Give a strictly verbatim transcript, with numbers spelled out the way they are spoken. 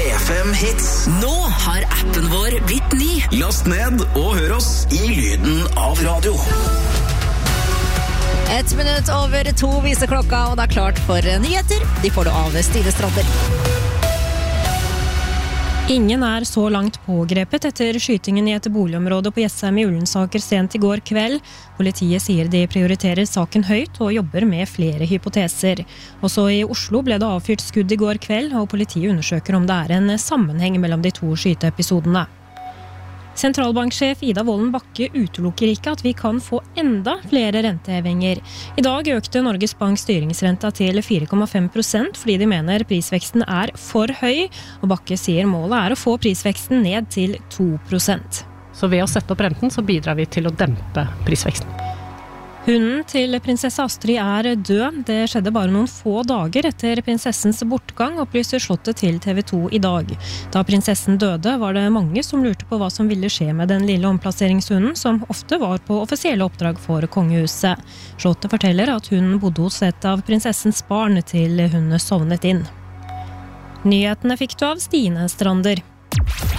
P fem Hits. Nå har appen vår blitt ny. Last ned og hør oss i lyden av radio. Et minutt over to viser klokka, og det er klart for nyheter. De får du av Stine Strander. Ingen er så langt pågrepet etter skytingen i et boligområde på Jessheim i Ullensaker sent i går kveld. Politiet sier de prioriterer saken høyt og jobber med flere hypoteser. Også i Oslo ble det avfyrt skudd i går kveld, og politiet undersøker om det er en sammenheng mellom de to skyteepisodene. Sentralbanksjef Ida Wolden Bakke utelukker ikke at vi kan få enda flere rentehevinger. I dag økte Norges Bank styringsrenta til fire komma fem prosent fordi de mener prisveksten er for høy, og Bakke sier målet er å få prisveksten ned til to prosent. Så ved å sette opp renten så bidrar vi til å dempe prisveksten. Hunden til prinsesse Astrid er død. Det skjedde bare noen få dager etter prinsessens bortgang, opplyser slottet til T V to i dag. Da prinsessen døde, var det mange som lurte på hva som ville skje med den lille omplasseringshunden, som ofte var på offisielle oppdrag for kongehuset. Slottet forteller at hun bodde hos et av prinsessens barn til hun sovnet inn. Nyhetene fikk du av Stine Strander.